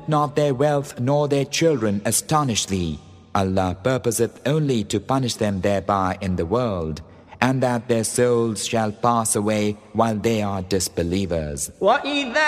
not their wealth nor their children astonish thee. Allah purposeth only to punish them thereby in the world, and that their souls shall pass away while they are disbelievers. وَإِذَا